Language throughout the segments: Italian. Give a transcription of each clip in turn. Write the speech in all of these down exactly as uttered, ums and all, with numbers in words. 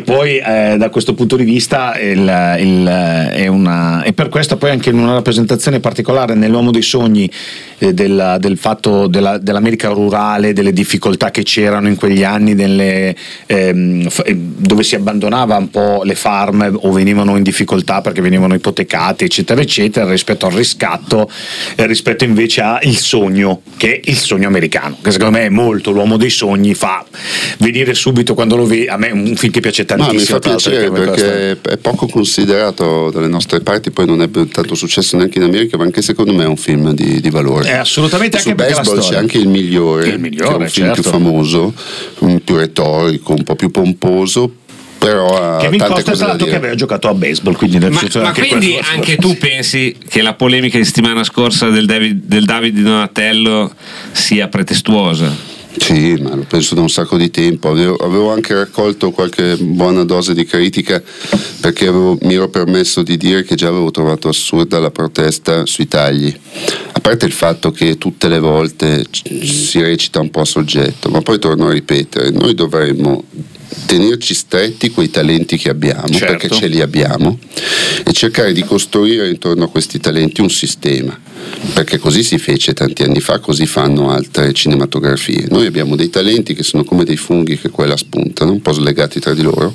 poi eh, da questo punto di vista il, il, è una e per questo poi anche in una rappresentazione particolare nell'Uomo dei Sogni eh, del, del fatto della, dell'America rurale, delle difficoltà che c'erano in quegli anni delle, ehm, dove si abbandonava un po' le farm o venivano in difficoltà perché venivano ipotecate eccetera eccetera, rispetto al riscatto eh, rispetto invece a Il Sogno, che è il sogno americano, che secondo me è molto l'Uomo dei Sogni, fa venire subito quando lo vedi, a me è un film che piace tantissimo. No, mi fa piacere perché è poco considerato dalle nostre parti, poi non ebbe tanto successo neanche in America, ma anche secondo me è un film di, di valore. È assolutamente, su anche perché baseball la storia. C'è anche Il Migliore, il migliore, che è un film certo. più famoso, un più retorico, un po' più pomposo, però Kevin tante Costner, tra l'altro, che aveva giocato a baseball, quindi ma, ma anche quindi questo, anche tu pensi che la polemica di settimana scorsa del David, del David di Donatello sia pretestuosa? Sì, ma lo penso da un sacco di tempo. Avevo, avevo anche raccolto qualche buona dose di critica perché avevo, mi ero permesso di dire che già avevo trovato assurda la protesta sui tagli. A parte il fatto che tutte le volte si recita un po' a soggetto, ma poi torno a ripetere, noi dovremmo tenerci stretti quei talenti che abbiamo, certo. perché ce li abbiamo, e cercare di costruire intorno a questi talenti un sistema, perché così si fece tanti anni fa, così fanno altre cinematografie. Noi abbiamo dei talenti che sono come dei funghi che quella spuntano, un po' slegati tra di loro,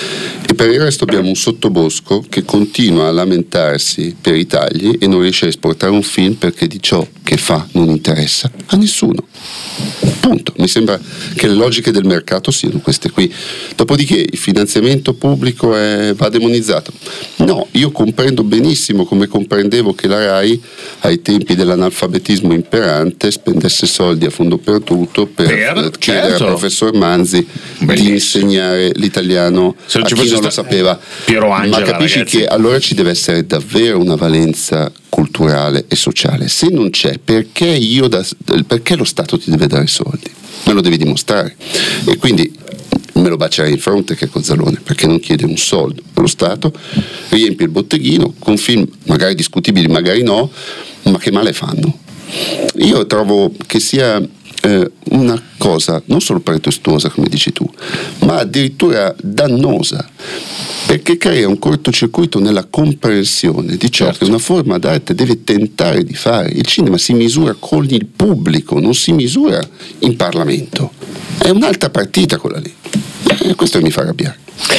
e per il resto abbiamo un sottobosco che continua a lamentarsi per i tagli e non riesce a esportare un film perché di ciò che fa non interessa a nessuno. Punto. Mi sembra che le logiche del mercato siano queste qui. Dopodiché il finanziamento pubblico è, va demonizzato. No, io comprendo benissimo, come comprendevo che la RAI ai tempi dell'analfabetismo imperante spendesse soldi a fondo perduto per, per chiedere certo. al professor Manzi Bellissimo. di insegnare l'italiano Se a chi non lo sapeva. Piero Angela, ma capisci ragazzi. Che allora ci deve essere davvero una valenza culturale e sociale. Se non c'è, perché io da, perché lo Stato ti deve dare soldi? Me lo devi dimostrare. E quindi me lo bacerei in fronte che Cozzalone, perché non chiede un soldo. Lo Stato riempie il botteghino con film magari discutibili, magari no, ma che male fanno. Io trovo che sia eh, una cosa non solo pretestuosa, come dici tu, ma addirittura dannosa, perché crea un cortocircuito nella comprensione di ciò certo. che una forma d'arte deve tentare di fare. Il cinema si misura con il pubblico, non si misura in Parlamento. È un'altra partita quella lì. E questo mi fa arrabbiare.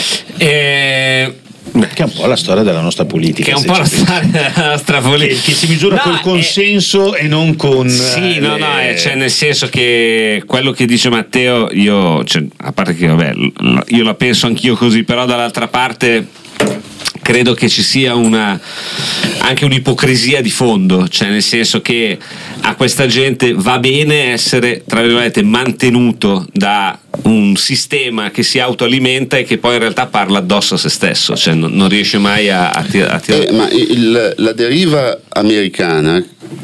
Eh... Che è un po' la storia della nostra politica. Che è un po' la storia della nostra politica. Che, che si misura no, col consenso eh, e non con. Sì, eh, no, no, eh, cioè nel senso che quello che dice Matteo, io, cioè, a parte che vabbè, io la penso anch'io così, però dall'altra parte credo che ci sia una anche un'ipocrisia di fondo, cioè nel senso che a questa gente va bene essere, tra virgolette, mantenuto da un sistema che si autoalimenta e che poi in realtà parla addosso a se stesso, cioè non, non riesce mai a, a tirare. Eh, ma il, la deriva americana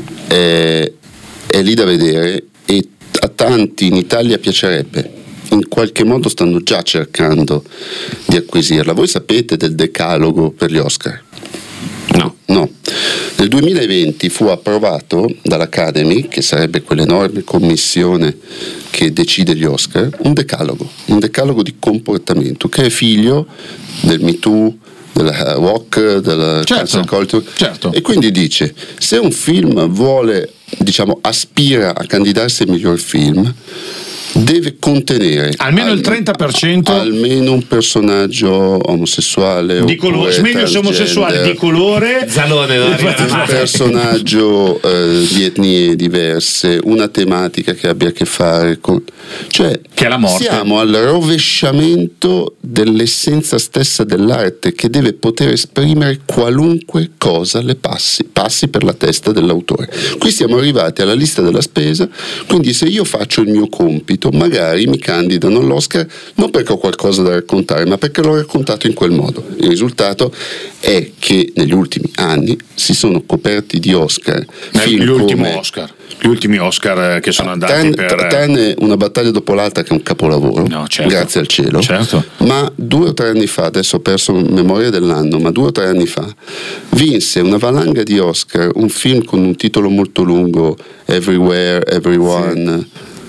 è, è lì da vedere e a tanti in Italia piacerebbe. In qualche modo stanno già cercando di acquisirla. Voi sapete del decalogo per gli Oscar? No. No. Nel duemilaventi fu approvato dall'Academy, che sarebbe quell'enorme commissione che decide gli Oscar, un decalogo, un decalogo di comportamento che è figlio del Me Too, della woke, della certo, cancel culture, certo. E quindi dice: se un film vuole, diciamo, aspira a candidarsi al miglior film, deve contenere almeno al, il trenta per cento almeno un personaggio omosessuale di colore, meglio se omosessuale di colore, Zalone, un personaggio eh, di etnie diverse, una tematica che abbia a che fare con, cioè che è la morte. Siamo al rovesciamento dell'essenza stessa dell'arte, che deve poter esprimere qualunque cosa le passi passi per la testa dell'autore. Qui siamo arrivati alla lista della spesa, quindi se io faccio il mio compito magari mi candidano all'Oscar non perché ho qualcosa da raccontare, ma perché l'ho raccontato in quel modo. Il risultato è che negli ultimi anni si sono coperti di Oscar gli ultimi come... Oscar gli ultimi Oscar che sono andati Ten, per Ten, Una battaglia dopo l'altra, che è un capolavoro, no, certo. grazie al cielo, certo. Ma due o tre anni fa, adesso ho perso memoria dell'anno, ma due o tre anni fa vinse una valanga di Oscar un film con un titolo molto lungo, Everywhere, Everyone, sì.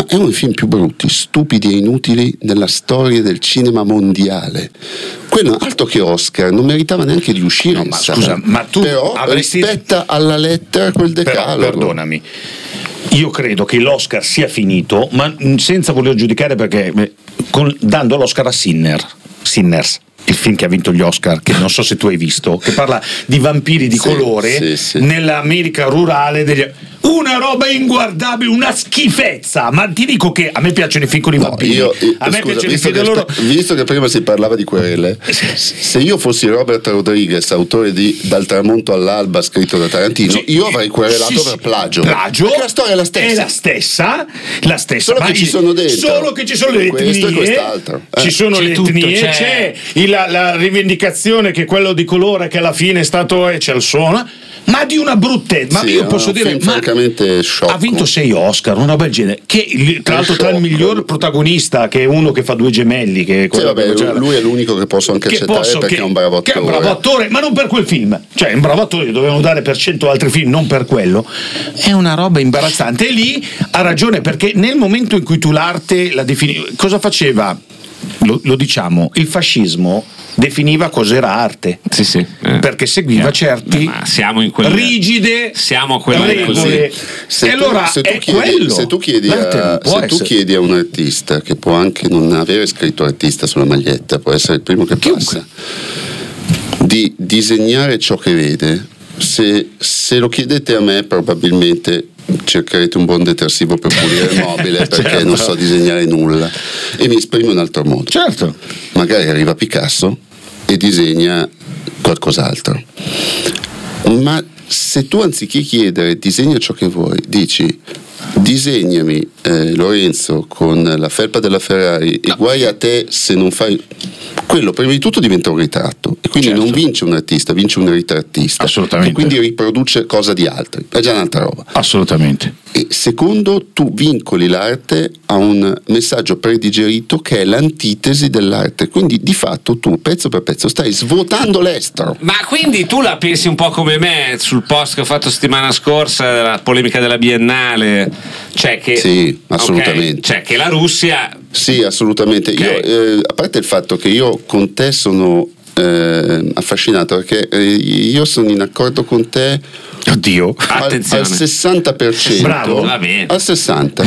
è uno dei film più brutti, stupidi e inutili nella storia del cinema mondiale. Quello altro che Oscar, non meritava neanche di uscire no, in ma sala. scusa, ma tu però avresti... rispetta alla lettera quel decalogo. Però, perdonami, io credo che l'Oscar sia finito, ma senza voler giudicare, perché con, dando l'Oscar a Sinner, Sinners, il film che ha vinto gli Oscar, che non so se tu hai visto, che parla di vampiri di sì, colore sì, sì. nell'America rurale degli... una roba inguardabile, una schifezza, ma ti dico che a me piacciono i film con i No, vampiri, io, io, a me scusa, piacciono i visto, film che, loro... visto che prima si parlava di querele, se io fossi Robert Rodriguez, autore di Dal tramonto all'alba scritto da Tarantino, Sì, io avrei querelato sì, per sì. plagio, plagio perché la storia è la stessa, è la stessa, la stessa solo ma che ci io- sono dentro solo che ci sono le questo e etnie, quest'altro. Eh. ci sono C'è le tutto, etnie, c'è- c'è il- la, la rivendicazione che quello di colore che alla fine è stato e c'è il suono, ma di una bruttezza, ma Sì, io è posso un dire film ma francamente sciocco. ha vinto sei Oscar, una roba del genere, che il- tra È l'altro tra il sciocco. miglior protagonista, che è uno che fa due gemelli, che è Sì, quello vabbè, che c'era. lui è l'unico che posso anche Che accettare posso- perché che- è un bravo che è attore. un bravo attore, ma non per quel film, cioè è un bravo attore, gli dovevano dare per cento altri film, non per quello. È una roba imbarazzante, e lì ha ragione, perché nel momento in cui tu l'arte la defini, cosa faceva? Lo, lo diciamo, il fascismo definiva cos'era arte, Sì, sì. Eh. perché seguiva Eh, certi ma siamo in quelle- rigide siamo a quelle regole. Se E tu, allora se tu è chiedi, quello. se tu chiedi L'arte a, non può se tu essere- chiedi a un artista che può anche non avere scritto artista sulla maglietta, può essere il primo che Chiunque. passa, di disegnare ciò che vede, se, se lo chiedete a me probabilmente cercherete un buon detersivo per pulire il mobile perché Certo. non so disegnare nulla e mi esprimo in altro modo. Certo. Magari arriva Picasso e disegna qualcos'altro, ma se tu anziché chiedere disegna ciò che vuoi, dici disegnami eh, Lorenzo con la felpa della Ferrari e guai a te se non fai quello, prima di tutto diventa un ritratto e quindi Certo. non vince un artista, vince un ritrattista Assolutamente. e quindi riproduce cosa di altri, è già un'altra roba. Assolutamente. E secondo, tu vincoli l'arte a un messaggio predigerito che è l'antitesi dell'arte, quindi di fatto tu pezzo per pezzo stai svuotando l'estero. Ma quindi tu la pensi un po' come me sul post che ho fatto settimana scorsa, la polemica della Biennale, cioè che Sì, assolutamente. ok, cioè che la Russia Sì, assolutamente. Ok. Io, eh, a parte il fatto che io con te sono eh, affascinato perché eh, io sono in accordo con te Oddio. al, attenzione. al sessanta per cento. Bravo. Va bene. Al sessanta.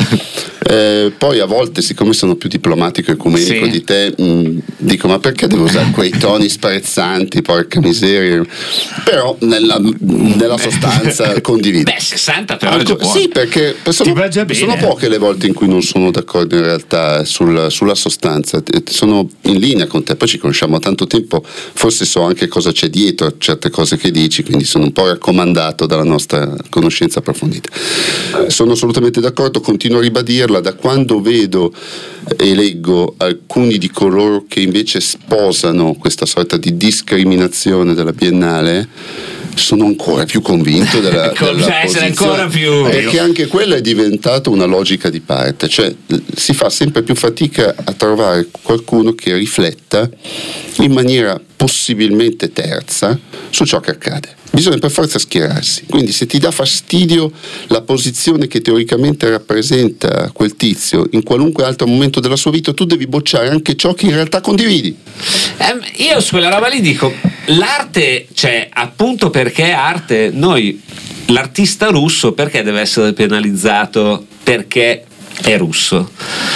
Eh, poi a volte, siccome sono più diplomatico e ecumenico Sì. di te, mh, dico ma perché devo usare quei toni sprezzanti, porca miseria. Però nella, nella sostanza condivido. Beh, sessanta però è Anco- già buono. sì, perché sono, Ti va già bene. sono poche le volte in cui non sono d'accordo in realtà sul- sulla sostanza. Eh, sono in linea con te, poi ci conosciamo da tanto tempo, forse so anche cosa c'è dietro a certe cose che dici, quindi sono un po' raccomandato dalla nostra conoscenza approfondita. Sono assolutamente d'accordo, continuo a ribadirla, da quando vedo e leggo alcuni di coloro che invece sposano questa sorta di discriminazione della Biennale, sono ancora più convinto della, Comincia della a essere posizione, ancora più- perché anche quella è diventata una logica di parte, cioè si fa sempre più fatica a trovare qualcuno che rifletta in maniera possibilmente terza su ciò che accade. Bisogna per forza schierarsi, quindi se ti dà fastidio la posizione che teoricamente rappresenta quel tizio in qualunque altro momento della sua vita, tu devi bocciare anche ciò che in realtà condividi. Ehm, io su quella roba lì dico, l'arte, cioè appunto perché è arte, noi l'artista russo perché deve essere penalizzato perché è russo?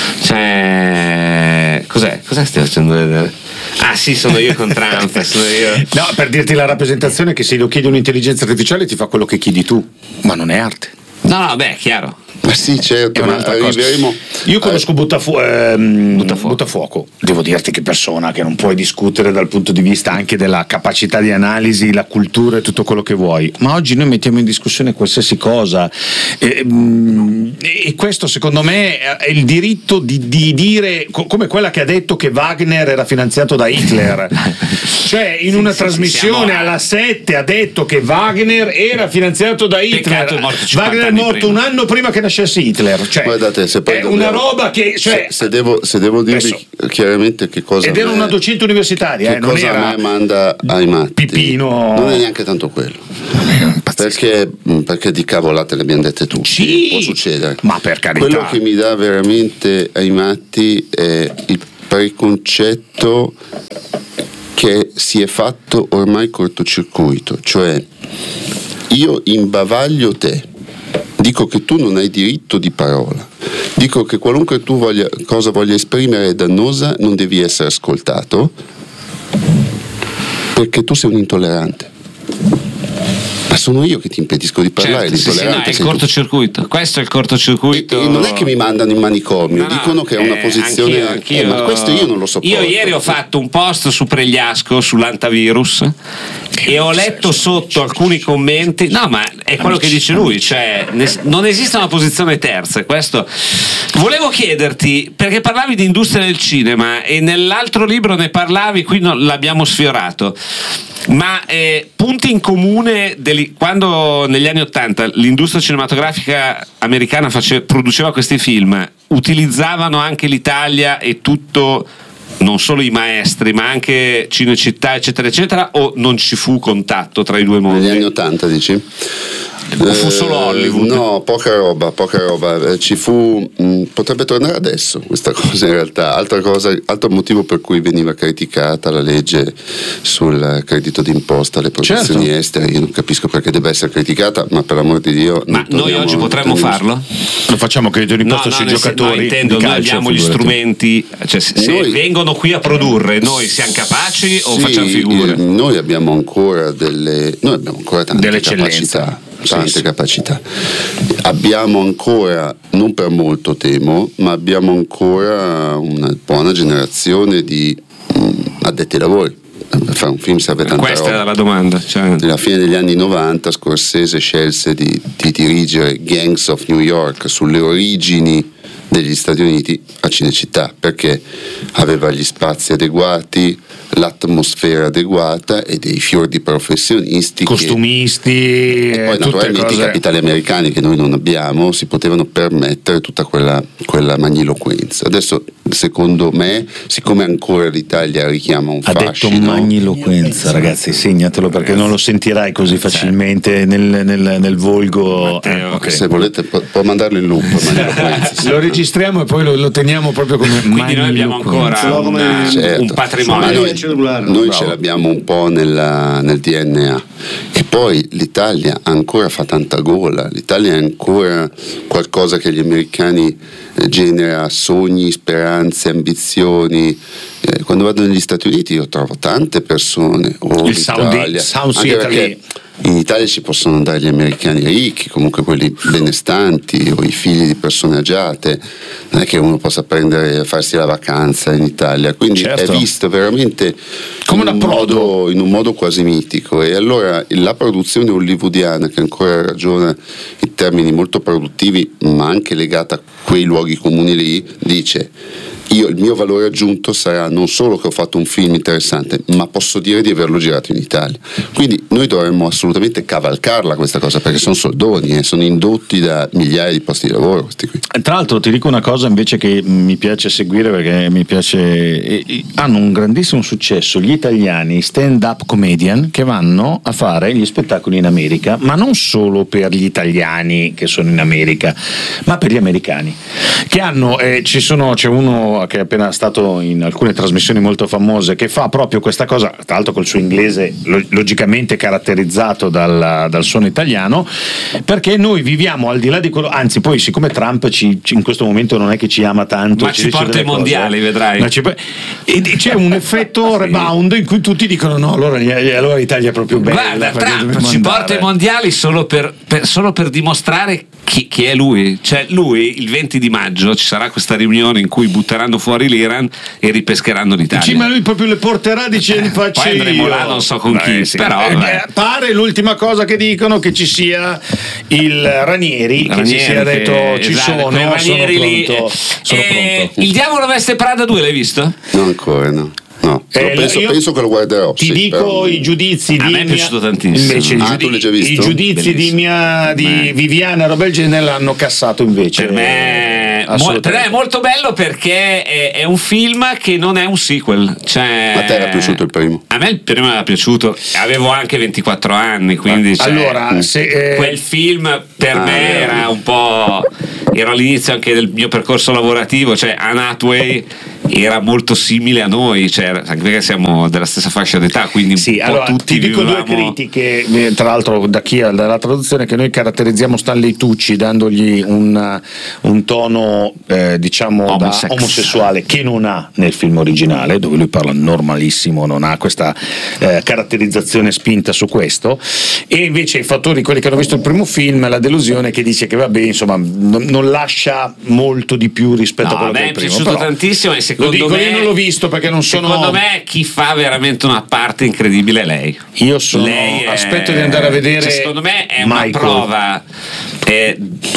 Cioè, cos'è? Cos'è stai facendo vedere? Ah sì, sono io con Trump, sono io. No, per dirti la rappresentazione, che se lo chiedi un'intelligenza artificiale ti fa quello che chiedi tu, ma non è arte. No, no, beh, è chiaro. Ma sì, certo, È ma un'altra cosa. arriveremo. Io conosco Buttafu- ehm, Buttafuoco. Buttafuoco. Devo dirti che persona che non puoi discutere dal punto di vista anche della capacità di analisi, la cultura e tutto quello che vuoi. Ma oggi noi mettiamo in discussione qualsiasi cosa. E, mm, e questo secondo me è il diritto di, di dire, co- come quella che ha detto che Wagner era finanziato da Hitler. Cioè in Sì, una sì, sì, trasmissione siamo a- alla sette ha detto che Wagner era finanziato da Hitler. Peccato, è morto cinquanta Wagner è anni morto prima. un anno prima che nascesse Hitler. Cioè, Guardate, se poi è dobbiamo- una roba che, cioè, se, se devo, se devo dirvi adesso- chiaramente che cosa ed era a me- una docente universitaria, che eh, non cosa era a me manda ai matti, Pipino. non è neanche tanto quello. perché, perché di cavolate le abbiamo dette tutte. Sì, può succedere. Ma per carità. Quello che mi dà veramente ai matti è il preconcetto che si è fatto ormai cortocircuito, cioè io imbavaglio te, dico che tu non hai diritto di parola, dico che qualunque tu voglia, cosa voglia esprimere è dannosa, non devi essere ascoltato perché tu sei un intollerante. Ma sono io che ti impedisco di parlare, certo, l'intollerante sì, sì, no, è il cortocircuito. Questo è il cortocircuito. E, e non è che mi mandano in manicomio, no, no, dicono che è una eh, posizione. Anch'io, anch'io, eh, ma questo io non lo sopporto. Io ieri ho fatto un post su Pregliasco sull'antivirus e ho letto sotto alcuni commenti. No, ma è quello che dice lui, cioè non esiste una posizione terza. Questo volevo chiederti, perché parlavi di industria del cinema e nell'altro libro ne parlavi, qui non l'abbiamo sfiorato. Ma eh, punti in comune degli, quando negli anni Ottanta l'industria cinematografica americana face, produceva questi film, utilizzavano anche l'Italia e tutto, non solo i maestri ma anche Cinecittà eccetera eccetera, o non ci fu contatto tra i due mondi? Negli anni Ottanta dici? O fu solo Hollywood? Eh, no, poca roba, poca roba. Ci fu, mh, potrebbe tornare adesso questa cosa in realtà. Altra cosa, altro motivo per cui veniva criticata la legge sul credito d'imposta alle produzioni certo. estere. Io non capisco perché debba essere criticata, ma per l'amor di Dio. Ma noi oggi potremmo farlo? Lo facciamo credito d'imposta no, sui no, giocatori. No, intendo, di calcio, noi abbiamo gli strumenti, cioè se, se noi, vengono qui a produrre, noi siamo capaci sì, o facciamo figure? Noi abbiamo ancora delle, noi abbiamo ancora tante capacità. Tante sì, capacità. Abbiamo ancora, non per molto temo, ma abbiamo ancora una buona generazione di mh, addetti ai lavori. Per fare un film serve tanta Questa roba. Era la domanda. Cioè... Nella fine degli anni novanta Scorsese scelse di, di dirigere Gangs of New York sulle origini degli Stati Uniti a Cinecittà, perché aveva gli spazi adeguati, l'atmosfera adeguata e dei fior di professionisti, costumisti che, e poi naturalmente cose... i capitali americani che noi non abbiamo si potevano permettere tutta quella, quella magniloquenza. Adesso secondo me, siccome ancora l'Italia richiama un ha fascino, detto magniloquenza, ragazzi, segnatelo perché non lo sentirai così facilmente nel, nel, nel volgo. Matteo, eh, okay. Se volete può, può mandarlo in loop magniloquenza, sì. Lo registriamo e poi lo, lo teniamo proprio come quindi noi abbiamo ancora una, certo. un patrimonio. Noi, noi ce l'abbiamo un po' nella, nel D N A. E poi l'Italia ancora fa tanta gola, l'Italia è ancora qualcosa che gli americani eh, genera sogni, speranze, ambizioni. Eh, quando vado negli Stati Uniti io trovo tante persone, oh, il Sound, sound anche perché in Italia ci possono andare gli americani ricchi, comunque quelli benestanti o i figli di persone agiate, non è che uno possa prendere farsi la vacanza in Italia, quindi certo. È visto veramente come in un, modo, in un modo quasi mitico. E allora la produzione hollywoodiana, che ancora ragiona in termini molto produttivi ma anche legata a quei luoghi comuni lì, dice: io il mio valore aggiunto sarà non solo che ho fatto un film interessante, ma posso dire di averlo girato in Italia. Quindi noi dovremmo assolutamente cavalcarla questa cosa, perché sono soldoni, eh, sono indotti da migliaia di posti di lavoro questi qui. Tra l'altro ti dico una cosa invece che mi piace seguire, perché mi piace, e, e, hanno un grandissimo successo gli italiani stand up comedian che vanno a fare gli spettacoli in America, ma non solo per gli italiani che sono in America, ma per gli americani che hanno, eh, ci sono, c'è uno che è appena stato in alcune trasmissioni molto famose che fa proprio questa cosa, tra l'altro col suo inglese logicamente caratterizzato dal, dal suono italiano, perché noi viviamo al di là di quello, anzi poi siccome Trump ci, ci, in questo momento non è che ci ama tanto, ma ci, ci porta ai mondiali, cose, vedrai, ci, e c'è un effetto rebound in cui tutti dicono no, allora, allora l'Italia è proprio bella. Guarda, Trump ci porta ai mondiali solo per, per, solo per dimostrare chi, chi è lui, cioè lui il venti di maggio ci sarà questa riunione in cui butteranno fuori l'Iran e ripescheranno l'Italia. Sì, ma lui proprio le porterà dicendo eh, faccio poi andremo io. là non so con Beh, chi, sì. però eh, pare l'ultima cosa che dicono che ci sia il Ranieri, Ranieri che ci sia detto che, ci esatto, sono, sono lì, pronto, eh, sono eh, pronto. Il Diavolo veste Prada due l'hai visto? No, ancora no. No, eh, penso, penso che lo guarderò. Ti sì, dico però... i giudizi a di me è piaciuto mia... tantissimo. Invece ah, i, giudi... già visto? i giudizi Bellissimo. di, mia... di Viviana e roba del genere l'hanno cassato invece. Per me assolutamente. Però è molto bello perché è, è un film che non è un sequel. Cioè, a te era piaciuto il primo? A me il primo mi era piaciuto, avevo anche ventiquattro anni, quindi cioè, allora, se, eh... quel film per ah, me era un po', ero all'inizio anche del mio percorso lavorativo, cioè Anne Hathaway era molto simile a noi, cioè, anche perché siamo della stessa fascia d'età, quindi sì, un allora, po' tutti ti dico vivevamo... due critiche, tra l'altro da chi ha dalla traduzione, che noi caratterizziamo Stanley Tucci dandogli un, un tono eh, diciamo Homosex. da omosessuale che non ha nel film originale, dove lui parla normalissimo, non ha questa eh, caratterizzazione spinta su questo, e invece i fattori, quelli che hanno visto il primo film, la delusione che dice che vabbè, insomma non, non lascia molto di più rispetto no, a quello a me del è primo, piaciuto però, tantissimo, e secondo lo dico, me io non l'ho visto perché non sono, secondo me chi fa veramente una parte incredibile è lei. Io sono lei è, aspetto di andare a vedere, cioè, secondo me è Michael. Una prova eh,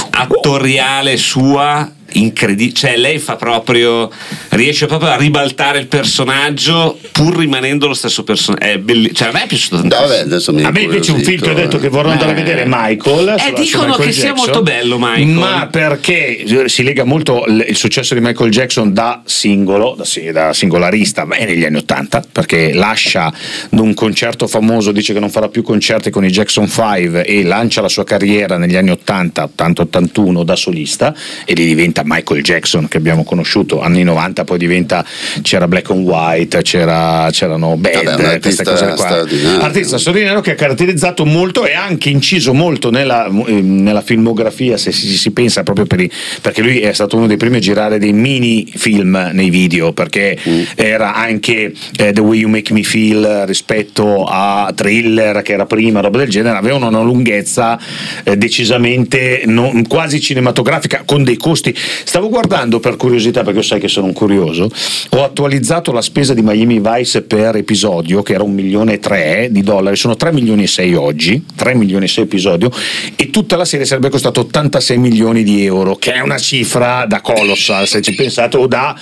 attoriale sua incredibile, cioè lei fa proprio, riesce proprio a ribaltare il personaggio pur rimanendo lo stesso personaggio, è bellissimo, cioè a me è piaciuto tantissimo. Vabbè, adesso mi a me invece un film che ho detto che vorrò andare a vedere, Michael, e eh, dicono che Jackson, sia molto bello Michael, ma perché si lega molto il successo di Michael Jackson da singolo, da, da singolarista, ma è negli anni ottanta, perché lascia un concerto famoso, dice che non farà più concerti con i Jackson cinque e lancia la sua carriera negli anni ottanta, ottanta ottantuno da solista, e lì diventa Michael Jackson che abbiamo conosciuto anni novanta, poi diventa, c'era Black and White, c'era, c'erano Bad, Vabbè, queste cose qua, artista straordinario che ha caratterizzato molto e ha anche inciso molto nella, nella filmografia, se si, si pensa proprio per i, perché lui è stato uno dei primi a girare dei mini film nei video, perché mm. era anche eh, The Way You Make Me Feel rispetto a Thriller che era prima, roba del genere, avevano una lunghezza eh, decisamente non, quasi cinematografica, con dei costi. Stavo guardando per curiosità, perché sai che sono un curioso, ho attualizzato la spesa di Miami Vice per episodio, che era un milione e tre di dollari, sono tre milioni e sei oggi, tre milioni e sei episodio, e tutta la serie sarebbe costata ottantasei milioni di euro, che è una cifra da colossal se ci pensate, o da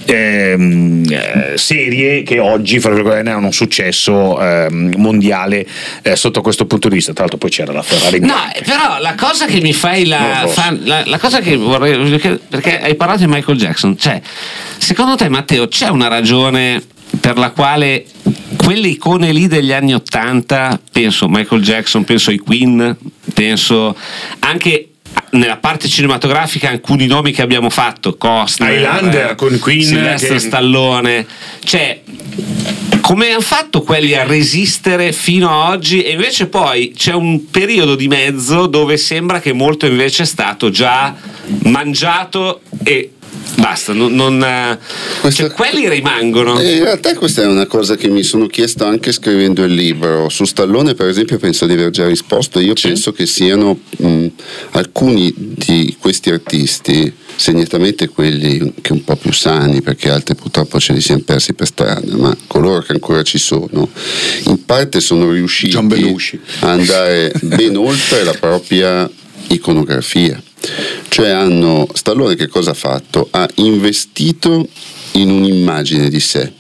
ehm, eh, serie che oggi fra virgolette hanno un successo ehm, mondiale eh, sotto questo punto di vista. Tra l'altro poi c'era la Ferrari. No, però la cosa che mi fai la, fa, la, la cosa che vorrei, perché hai parlato di Michael Jackson, cioè secondo te Matteo c'è una ragione per la quale quelle icone lì degli anni ottanta, penso Michael Jackson, penso ai Queen, penso anche nella parte cinematografica alcuni nomi che abbiamo fatto, Costner, Highlander eh, con Queen, Sylvester che... Stallone, cioè come hanno fatto quelli a resistere fino a oggi, e invece poi c'è un periodo di mezzo dove sembra che molto invece è stato già mangiato e basta, non, non questa, cioè, quelli rimangono. In realtà questa è una cosa che mi sono chiesto anche scrivendo il libro. Su Stallone per esempio penso di aver già risposto. Io sì. penso che siano mh, alcuni di questi artisti, segnatamente quelli che un po' più sani, perché altri purtroppo ce li siamo persi per strada, ma coloro che ancora ci sono in parte sono riusciti a andare ben oltre la propria iconografia. Cioè hanno, Stallone che cosa ha fatto? Ha investito in un'immagine di sé,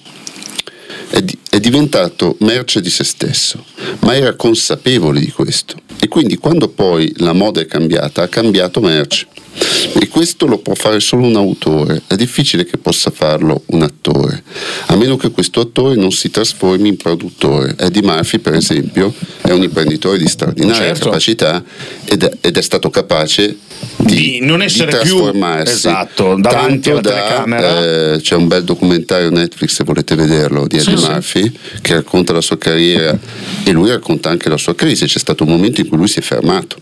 è, di, è diventato merce di se stesso, ma era consapevole di questo, e quindi quando poi la moda è cambiata ha cambiato merce, e questo lo può fare solo un autore. È difficile che possa farlo un attore, a meno che questo attore non si trasformi in produttore. Eddie Murphy per esempio è un imprenditore di straordinaria certo. capacità ed è, ed è stato capace di, di non essere di trasformarsi più esatto, davanti alla da, telecamera. Eh, c'è un bel documentario Netflix se volete vederlo di Eddie sì, Murphy sì. che racconta la sua carriera, e lui racconta anche la sua crisi. C'è stato un momento in cui lui si è fermato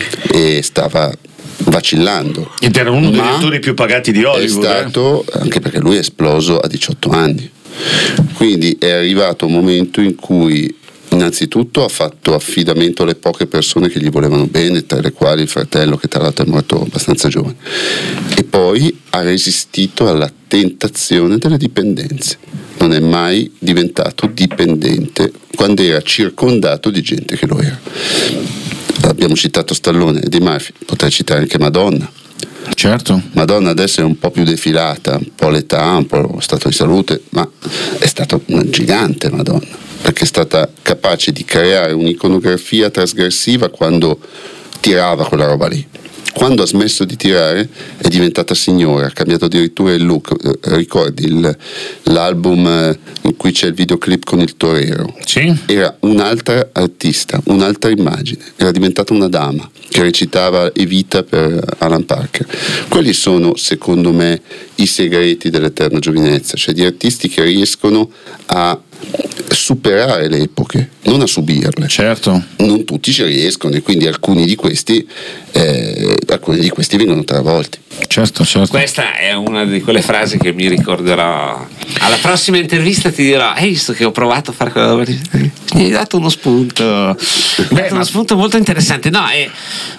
e stava vacillando, ed era uno degli attori più pagati di Hollywood, è stato eh? anche perché lui è esploso a diciotto anni, quindi è arrivato un momento in cui innanzitutto ha fatto affidamento alle poche persone che gli volevano bene, tra le quali il fratello che tra l'altro è morto abbastanza giovane, e poi ha resistito alla tentazione delle dipendenze. Non è mai diventato dipendente quando era circondato di gente che lo era. Abbiamo citato Stallone e Di Murphy, potrei citare anche Madonna. Certo. Madonna adesso è un po' più defilata, un po' l'età, un po' lo stato di salute, ma è stata una gigante Madonna, perché è stata capace di creare un'iconografia trasgressiva quando tirava quella roba lì. quando ha smesso di tirare è diventata signora, ha cambiato addirittura il look. Ricordi il, l'album in cui c'è il videoclip con il torero? Sì. Era un'altra artista, un'altra immagine, era diventata una dama che recitava Evita per Alan Parker. Quelli sono, secondo me, i segreti dell'eterna giovinezza, cioè di artisti che riescono a superare le epoche, non a subirle. Certo. Non tutti ci riescono e quindi alcuni di questi eh, alcuni di questi vengono travolti. Certo, certo. Questa è una di quelle frasi che mi ricorderò. Alla prossima intervista ti dirò: hai visto che ho provato a fare quella roba? Mi hai dato uno spunto. Mi hai dato uno spunto molto interessante. No, è,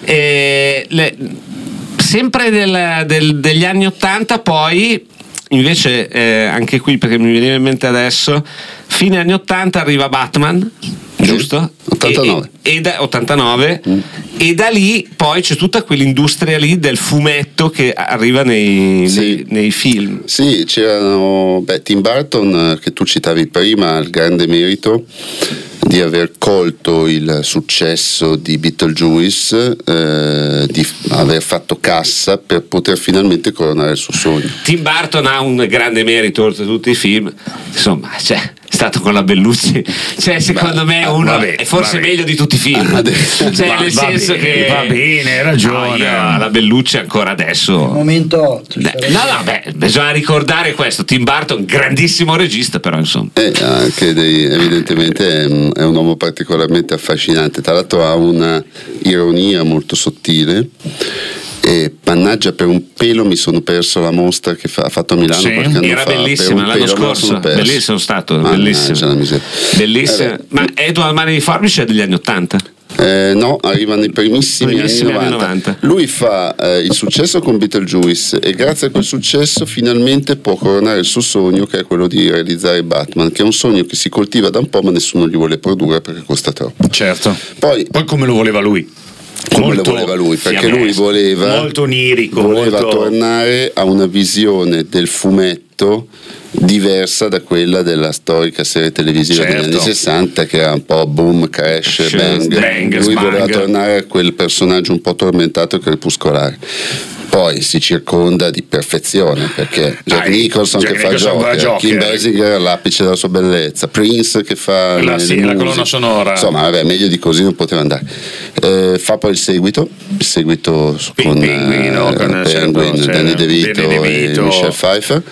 è, le, sempre del, del, degli anni Ottanta, poi invece eh, anche qui, perché mi veniva in mente adesso, fine anni Ottanta arriva Batman, giusto? ottantanove E, e da, ottantanove mm. E da lì poi c'è tutta quell'industria lì del fumetto che arriva nei, sì. nei, nei film. Sì, c'erano beh, Tim Burton, che tu citavi prima, ha il grande merito di aver colto il successo di Beetlejuice, eh, di aver fatto cassa per poter finalmente coronare il suo sogno. Tim Burton ha un grande merito oltre a tutti i film, insomma, cioè, è stato con la Bellucci, cioè secondo me uno vabbè, è forse vabbè. meglio di tutti i film, cioè Va- nel va senso bene, che va bene, hai ragione. No, io la Bellucci ancora adesso. Momento. Beh, no, no, beh, bisogna ricordare questo. Tim Burton, grandissimo regista, però insomma. E anche dei, evidentemente è, è un uomo particolarmente affascinante. Tra l'altro ha una ironia molto sottile. E mannaggia, per un pelo mi sono perso la mostra che fa, ha fatto a Milano sì, qualche anno era fa. bellissima l'anno scorso, bellissimo stato, bellissimo, bellissima. Eh, ma Edward Mani di Forbice è degli anni Ottanta? Eh, no, arriva nei primissimi, primissimi anni, novanta. anni novanta. Lui fa eh, il successo con Beetlejuice e grazie a quel successo finalmente può coronare il suo sogno, che è quello di realizzare Batman, che è un sogno che si coltiva da un po' ma nessuno gli vuole produrre perché costa troppo. Certo. Poi, Poi come lo voleva lui? come molto, lo voleva lui, perché sì, lui voleva molto onirico, voleva molto... tornare a una visione del fumetto diversa da quella della storica serie televisiva certo. degli anni sessanta, che era un po' boom, crash, Crash, bang. bang, Lui sbang. voleva tornare a quel personaggio un po' tormentato e crepuscolare. Poi si circonda di perfezione, perché Jack Dai, Nicholson Jack che fa Nicholson Joker, Joker. Kim Basinger all'apice della sua bellezza, Prince che fa La- le- sì, le la musiche. colonna sonora. Insomma, vabbè, meglio di così non poteva andare. Eh, fa poi il seguito, il seguito Pin- con, Pinguino, eh, con, Penguin, certo, Danny sì, DeVito, Danny DeVito. e Michelle Pfeiffer.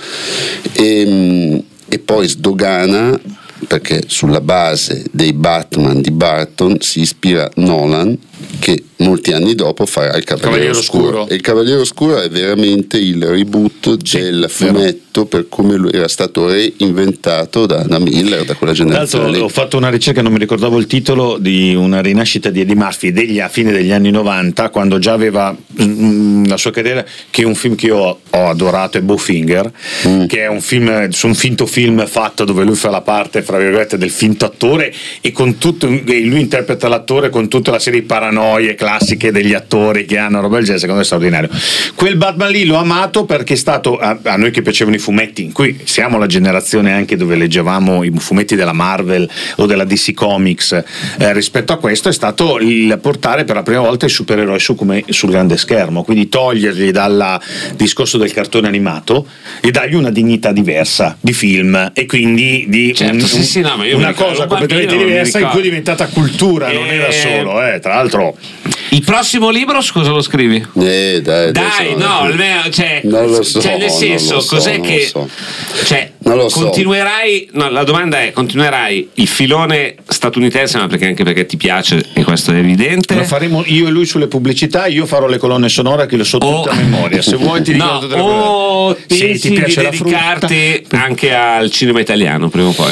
E, e poi sdogana, perché sulla base dei Batman di Burton si ispira Nolan, che molti anni dopo farà il Cavaliere, Cavaliere Oscuro. Oscuro. E il Cavaliere Oscuro è veramente il reboot Sì, del vero. fumetto per come lui era stato reinventato da, da Miller, da quella Tra generazione l'altro lì. ho fatto una ricerca, non mi ricordavo il titolo, di una rinascita di Eddie Murphy degli, a fine degli anni novanta, quando già aveva mm, la sua carriera, che è un film che io ho, ho adorato, è Bowfinger, Mm. che è un film, su un finto film fatto dove lui fa la parte, fra virgolette, del finto attore, e con tutto, e lui interpreta l'attore con tutta la serie di paranoie classiche degli attori che hanno roba del genere. Secondo me è straordinario. Quel Batman lì l'ho amato perché è stato, a, a noi che piacevano i fumetti, in cui siamo la generazione anche dove leggevamo i fumetti della Marvel o della D C Comics, eh, rispetto a questo è stato il portare per la prima volta i supereroi su, come, sul grande schermo, quindi toglierli dal discorso del cartone animato e dargli una dignità diversa di film, e quindi di Certo, un- sì, sì, no, ma io mi una ricordo, cosa un bambino, completamente mi diversa in ricordo. cui è diventata cultura, non Eh, era solo, eh, tra l'altro. Il prossimo libro cosa lo scrivi? Eh, dai, Dai, adesso- no, almeno, cioè, Non lo so, cioè, nel senso, non lo so, cos'è non che lo so. cioè, Non lo so. continuerai, no, la domanda è: continuerai il filone statunitense, ma perché anche perché ti piace, e questo è evidente. Lo faremo io e lui sulle pubblicità, io farò le colonne sonore che le so O- tutte a memoria. Se vuoi ti dico no, tutte le o colonne. Sì, pensi ti piace di la dedicarti frutta? anche al cinema italiano prima o poi?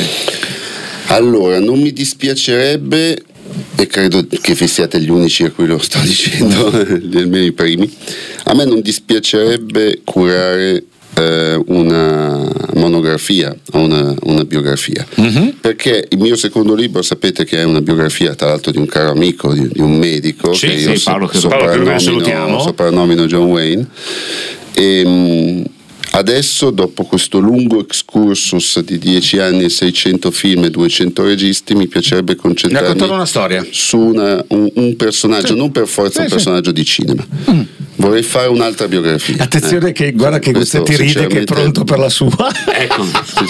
Allora, non mi dispiacerebbe, e credo che vi siate gli unici a cui lo sto dicendo, almeno i primi, a me non dispiacerebbe curare eh, una monografia o una, una biografia, Mhm. perché il mio secondo libro sapete che è una biografia tra l'altro di un caro amico, di, di un medico, Sì, che sì, io Paolo so- Che- Paolo Che lo salutiamo. soprannomino, soprannomino John Wayne. E, mh, adesso, dopo questo lungo excursus di dieci anni e seicento film e duecento registi, mi piacerebbe concentrarmi Raccontare una storia. su una- un, un personaggio, Sì. non per forza Sì, un sì. personaggio di cinema, vorrei fare un'altra biografia. Attenzione, eh. che guarda che Questo Guzzetti ride, che è pronto per la sua. Ecco,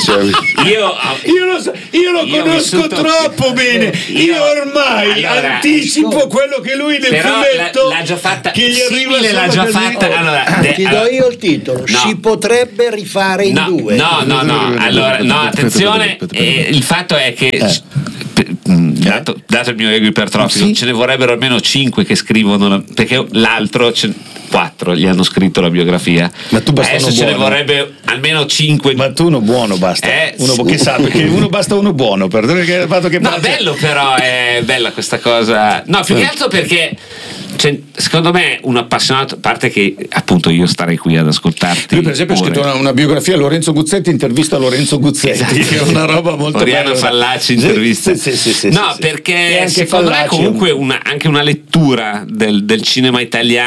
io, io lo, so, io lo io conosco vissuto, troppo bene. Io, io ormai allora, anticipo no. quello che lui nel però fumetto la, l'ha già fatta, che gli arriva l'ha già fatta. Allora, de, ti do io il titolo. No. Si potrebbe rifare in no, due. No, no, no. Allora, no, attenzione. Eh, il fatto è che eh. dato, dato il mio ego ipertrofico, sì. ce ne vorrebbero almeno cinque che scrivono la, perché l'altro ce, quattro gli hanno scritto la biografia. Ma tu basta adesso uno ce buono. ne vorrebbe almeno cinque. Ma tu uno buono basta. Eh, uno sì. che sa, perché uno basta uno buono per perché il fatto che no, parte... bello però è bella questa cosa. No, più che altro perché cioè, secondo me un appassionato, a parte che appunto io starei qui ad ascoltarti. Lui per esempio ha scritto una, una biografia a Lorenzo Guzzetti, intervista a Lorenzo Guzzetti, esatto. che è una roba molto Oriano bella. Fallaci intervista. Sì, sì, sì, sì, no, sì, perché sì. secondo me comunque una, anche una lettura del, del cinema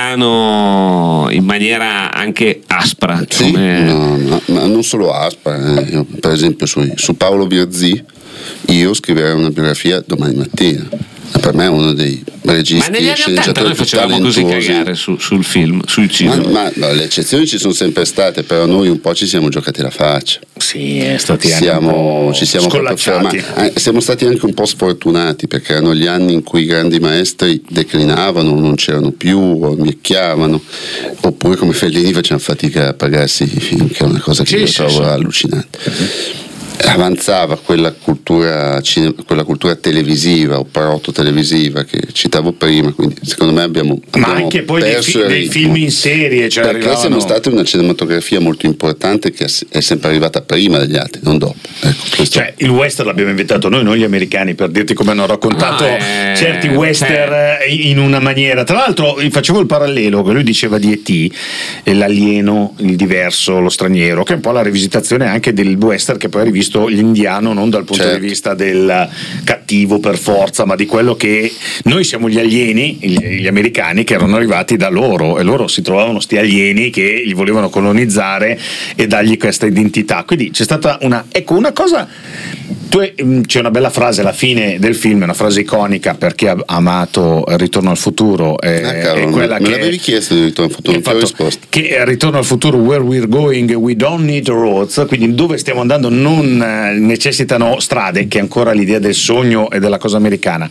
italiano in maniera anche aspra. Sì, come... no, no, ma non solo aspra. Eh. Io, per esempio su, su Paolo Virzì io scriverei una biografia domani mattina. Per me è uno dei registi. Ma negli anni ottanta noi facevamo così cagare su, sul film, sul cinema. Ma, ma le eccezioni ci sono sempre state, però noi un po' ci siamo giocati la faccia. Sì, è stati siamo, ci siamo fermati. Siamo stati anche un po' sfortunati perché erano gli anni in cui i grandi maestri declinavano, non c'erano più, o invecchiavano, oppure come Fellini facevano fatica a pagarsi i film, che è una cosa che sì, io sì, trovo sì. allucinante. Sì. Avanzava quella cultura, quella cultura televisiva o proto-televisiva che citavo prima, quindi secondo me abbiamo, ma abbiamo anche poi dei, fi- dei film in serie, cioè perché arrivavano... siamo stati una cinematografia molto importante che è sempre arrivata prima degli altri, non dopo. Ecco, cioè il western l'abbiamo inventato noi, non gli americani, per dirti come hanno raccontato ah, eh, certi western cioè... in una maniera. Tra l'altro facevo il parallelo che lui diceva di E T, l'alieno, il diverso, lo straniero, che è un po' la rivisitazione anche del western che poi ha rivisto l'indiano non dal punto certo. di vista del cattivo per forza, ma di quello che noi siamo gli alieni, gli, gli americani che erano arrivati da loro e loro si trovavano sti alieni che li volevano colonizzare e dargli questa identità. Quindi c'è stata una ecco una cosa. Tu, c'è una bella frase alla fine del film, una frase iconica per chi ha amato Ritorno al futuro. È, ah, cavolo, è quella me, che, me l'avevi chiesto di Ritorno al futuro, non ti ho risposto. Che Ritorno al futuro, where we're going, we don't need roads, quindi dove stiamo andando non necessitano strade, che è ancora l'idea del sogno e della cosa americana.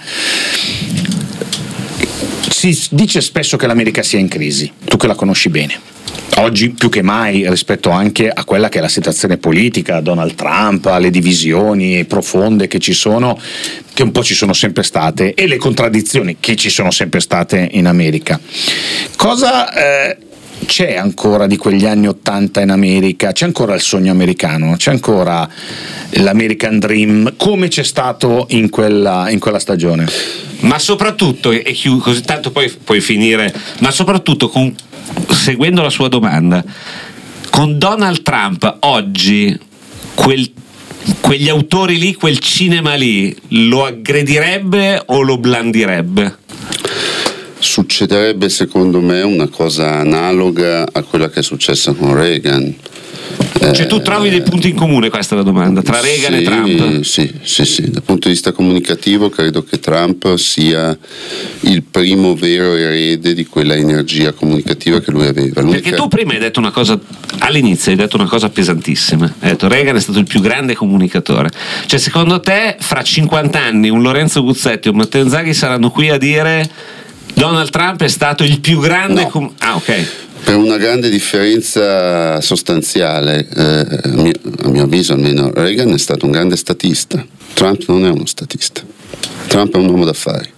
Si dice spesso che l'America sia in crisi, tu che la conosci bene. Oggi più che mai rispetto anche a quella che è la situazione politica, Donald Trump, alle divisioni profonde che ci sono, che un po' ci sono sempre state, e le contraddizioni che ci sono sempre state in America. Cosa eh, c'è ancora di quegli anni Ottanta in America? C'è ancora il sogno americano? C'è ancora l'American Dream come c'è stato in quella, in quella stagione? Ma soprattutto, e chiudo, così tanto poi puoi finire, ma soprattutto con, seguendo la sua domanda, con Donald Trump oggi quel, quegli autori lì, quel cinema lì lo aggredirebbe o lo blandirebbe? Succederebbe secondo me una cosa analoga a quella che è successa con Reagan. Cioè tu trovi dei punti in comune, questa è la domanda, tra Reagan sì, e Trump? Sì, sì, sì, dal punto di vista comunicativo credo che Trump sia il primo vero erede di quella energia comunicativa che lui aveva. L'unica... Perché tu prima hai detto una cosa, all'inizio hai detto una cosa pesantissima, hai detto Reagan è stato il più grande comunicatore, cioè secondo te fra cinquanta anni un Lorenzo Guzzetti o un Matteo Zaghi saranno qui a dire Donald Trump è stato il più grande no. com- ah ok. Per una grande differenza sostanziale, eh, a, mio, a mio avviso almeno, Reagan è stato un grande statista, Trump non è uno statista, Trump è un uomo d'affari.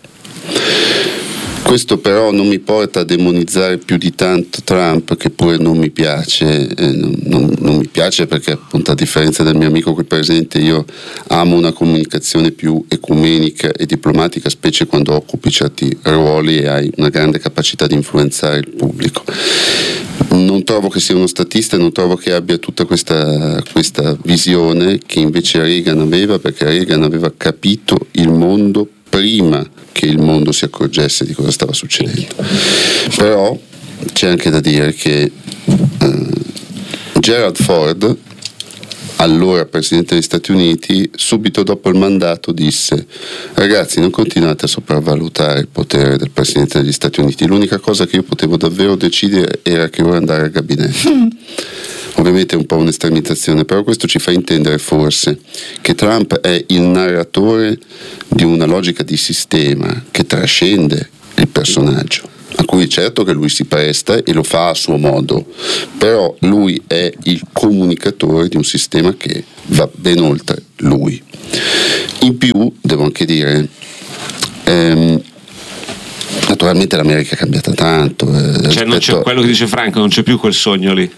Questo però non mi porta a demonizzare più di tanto Trump, che pure non mi piace, eh, non, non, non mi piace perché appunto a differenza del mio amico qui presente io amo una comunicazione più ecumenica e diplomatica, specie quando occupi certi ruoli e hai una grande capacità di influenzare il pubblico. Non trovo che sia uno statista e non trovo che abbia tutta questa, questa visione che invece Reagan aveva, perché Reagan aveva capito il mondo prima che il mondo si accorgesse di cosa stava succedendo. Però c'è anche da dire che uh, Gerald Ford allora Presidente degli Stati Uniti, subito dopo il mandato disse: ragazzi, non continuate a sopravvalutare il potere del Presidente degli Stati Uniti, l'unica cosa che io potevo davvero decidere era che ora andare al gabinetto. Mm. Ovviamente è un po' un'estremizzazione, però questo ci fa intendere forse che Trump è il narratore di una logica di sistema che trascende il personaggio, a cui certo che lui si presta e lo fa a suo modo, però lui è il comunicatore di un sistema che va ben oltre lui. In più, devo anche dire, ehm, naturalmente l'America è cambiata tanto. Eh, cioè non c'è, quello che dice Franco, non c'è più quel sogno lì.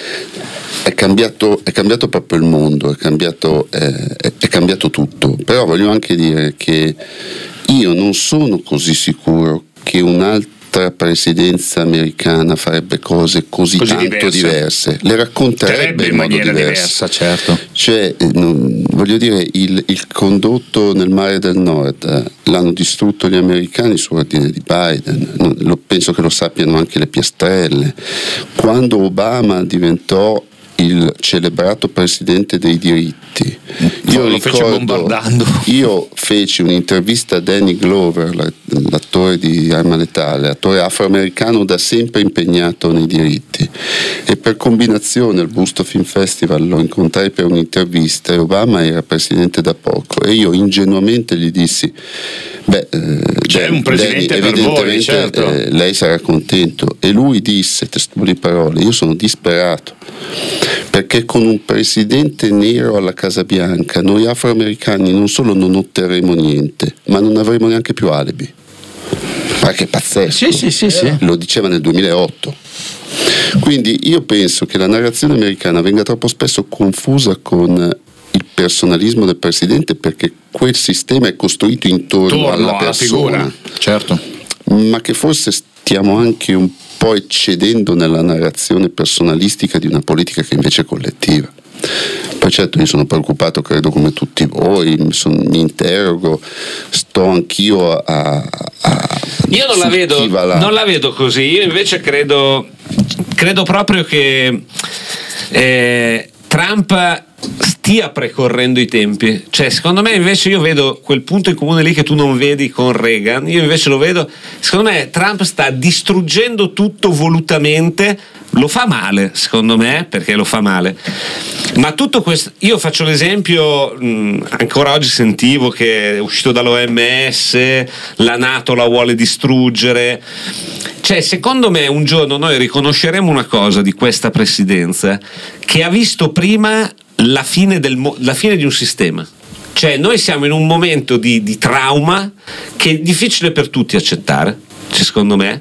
È cambiato, è cambiato proprio il mondo, è cambiato, è, è cambiato tutto, però voglio anche dire che io non sono così sicuro che un'altra presidenza americana farebbe cose così, così tanto diverse. diverse, le racconterebbe in, in modo diverso. diversa, certo. Cioè, non, voglio dire, il, il condotto nel mare del nord l'hanno distrutto gli americani su ordine di Biden, non, lo, penso che lo sappiano anche le piastrelle. Quando Obama diventò il celebrato presidente dei diritti, io lo ricordo, fece bombardando. Io feci un'intervista a Danny Glover, l'attore di Arma Letale, attore afroamericano da sempre impegnato nei diritti, e per combinazione al Busto Film Festival lo incontrai per un'intervista e Obama era presidente da poco e io ingenuamente gli dissi: beh, c'è Dan, un presidente Danny, per voi, certo. eh, lei sarà contento. E lui disse, testuali parole: io sono disperato perché con un presidente nero alla Casa Bianca noi afroamericani non solo non otterremo niente, ma non avremo neanche più alibi. Ma che pazzesco. Sì, sì, sì, sì. Lo diceva nel duemilaotto. Quindi io penso che la narrazione americana venga troppo spesso confusa con il personalismo del presidente, perché quel sistema è costruito intorno Torno alla persona, alla figura, certo. Ma che forse stiamo anche un po' eccedendo nella narrazione personalistica di una politica che invece è collettiva. Poi certo io sono preoccupato, credo come tutti voi, mi, son, mi interrogo, sto anch'io a, a io non la, vedo, la... non la vedo così, io invece credo credo proprio che eh, Trump stia precorrendo i tempi. Cioè, secondo me invece io vedo quel punto in comune lì che tu non vedi con Reagan, io invece lo vedo, secondo me Trump sta distruggendo tutto volutamente, lo fa male secondo me, perché lo fa male, ma tutto questo, io faccio l'esempio, mh, ancora oggi sentivo che è uscito dall'O M S, la NATO la vuole distruggere. Cioè, secondo me un giorno noi riconosceremo una cosa di questa presidenza, che ha visto prima la fine, del mo- la fine di un sistema. Cioè, noi siamo in un momento di, di trauma che è difficile per tutti accettare, cioè, secondo me,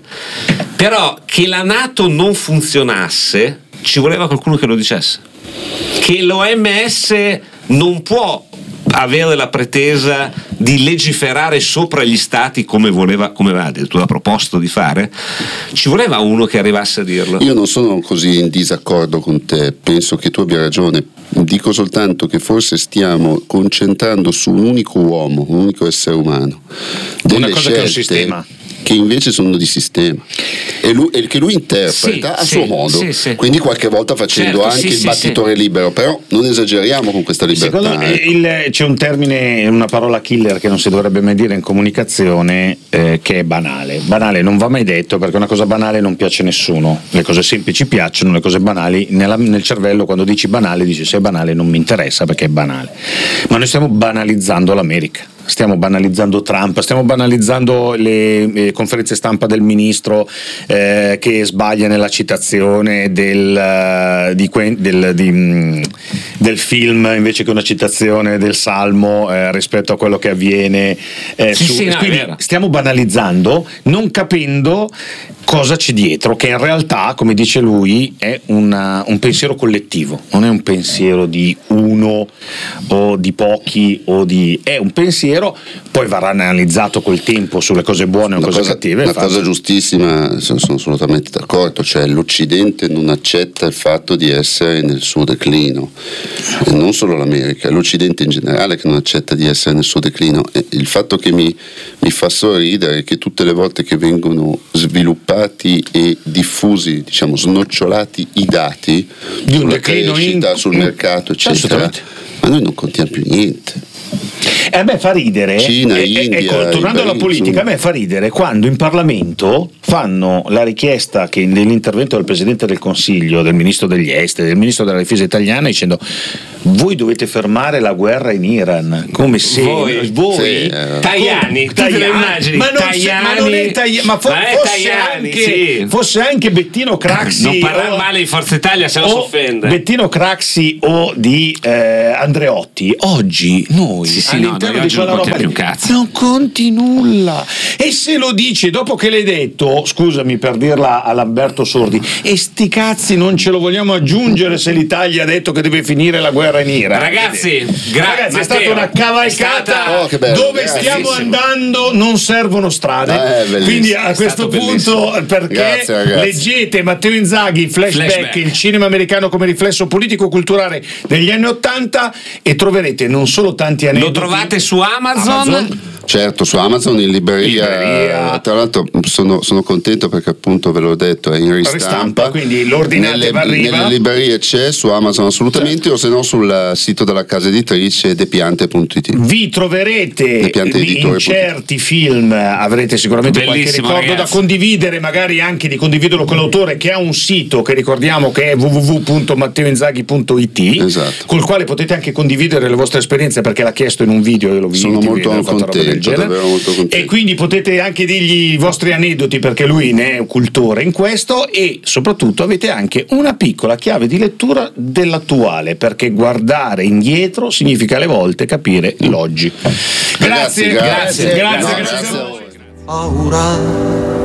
però che la NATO non funzionasse ci voleva qualcuno che lo dicesse, che l'O M S non può avere la pretesa di legiferare sopra gli stati come voleva, come aveva addirittura proposto di fare. Ci voleva uno che arrivasse a dirlo. Io non sono così in disaccordo con te, penso che tu abbia ragione, dico soltanto che forse stiamo concentrando su un unico uomo, un unico essere umano, delle una cosa che è un sistema, che invece sono di sistema, e, lui, e che lui interpreta sì, a sì, suo modo, sì, sì. quindi qualche volta facendo certo, anche sì, il sì, battitore sì. libero, però non esageriamo con questa libertà. Secondo me ecco. il, c'è un termine, una parola killer che non si dovrebbe mai dire in comunicazione, eh, che è banale. Banale non va mai detto, perché una cosa banale non piace a nessuno, le cose semplici piacciono, le cose banali nella, nel cervello quando dici banale dici se è banale non mi interessa perché è banale, ma noi stiamo banalizzando l'America. Stiamo banalizzando Trump, stiamo banalizzando le eh, conferenze stampa del ministro eh, che sbaglia nella citazione del, uh, di, del, di, um, del film invece che una citazione del Salmo eh, rispetto a quello che avviene. Eh, sì, su, sì, no, quindi stiamo banalizzando, non capendo cosa c'è dietro, che in realtà, come dice lui, è una, un pensiero collettivo, non è un pensiero di uno o di pochi o di è un pensiero pensiero, poi verrà analizzato col tempo sulle cose buone o cose cosa, cattive. Una cosa giustissima, sono, sono assolutamente d'accordo, cioè l'Occidente non accetta il fatto di essere nel suo declino, e non solo l'America, l'Occidente in generale che non accetta di essere nel suo declino. E il fatto che mi, mi fa sorridere è che tutte le volte che vengono sviluppati e diffusi, diciamo snocciolati i dati di un sulla declino crescita, in... sul mercato eccetera, ma noi non contiamo più niente. E a me fa ridere, Cina, e, India, ecco, tornando alla politica, a me fa ridere quando in Parlamento fanno la richiesta che nell'intervento del Presidente del Consiglio, del Ministro degli Esteri, del Ministro della Difesa italiana, dicendo voi dovete fermare la guerra in Iran, come se voi, voi sì, eh. Tajani, tu te lo immagini? ma non, Tajani, ma non è Tajani, ma, fo- ma è fosse, Tajani, anche, sì. fosse anche Bettino Craxi, non parlare o, male di Forza Italia, se no si offende. Bettino Craxi o di eh, Andreotti, oggi noi sì, sì, all'interno no, di quella non roba conti lì, più un cazzo. non conti nulla, e se lo dici dopo che l'hai detto, scusami per dirla a Lamberto Sordi, e sti cazzi non ce lo vogliamo aggiungere se l'Italia ha detto che deve finire la guerra in Iran. Ragazzi, gra- Ragazzi, Matteo, è stata una cavalcata stata... Oh, che bello, dove grazie. stiamo andando non servono strade, Eh, bellissimo. quindi a È questo stato punto bellissimo. perché Grazie, ragazzi. leggete Matteo Inzaghi flashback, Flashback. il cinema americano come riflesso politico-culturale degli anni Ottanta, e troverete non solo tanti aneddoti. Lo trovate su Amazon, Amazon. Certo, su Amazon in libreria, Libreria. tra l'altro sono, sono contento perché appunto ve l'ho detto è in ristampa, Ristampa, quindi l'ordinate nelle, va arriva. nelle librerie c'è, su Amazon assolutamente, certo. O se no sul sito della casa editrice depiante punto it. Vi troverete in certi film, avrete sicuramente Bellissimo, qualche ricordo ragazzi. da condividere, magari anche di condividerlo con l'autore, che ha un sito che ricordiamo che è w w w punto matteo inzaghi punto it, esatto. Col quale potete anche condividere le vostre esperienze, perché l'ha chiesto in un video e lo vi sono ti molto vedo, contento, davvero molto contento. E quindi potete anche dirgli i vostri aneddoti, perché lui ne è cultore in questo, e soprattutto avete anche una piccola chiave di lettura dell'attuale, perché guardare indietro significa alle volte capire l'oggi. Ragazzi, Grazie, grazie, grazie, grazie, no, grazie, grazie a a voi. voi. Paura